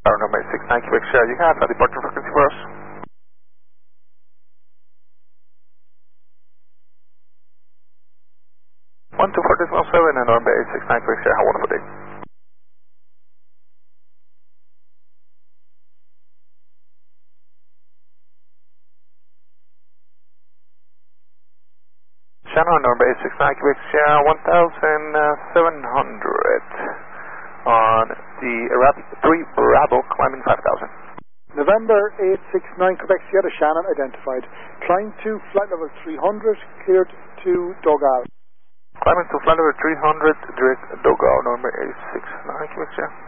Number 69 Quebec Sierra, you have a departure frequency for us. 124.7 and number 869 Quebec Sierra, have a wonderful day. Shannon, number 869 Quebec Sierra, 1,700 on the Arabic 3 Bravo, climbing 5,000. November 869 Quebec Sierra, Shannon identified. Climb to flight level 300, cleared to Dogal. Climbing to flight level 300, direct Dogal, number 869 Quebec Sierra.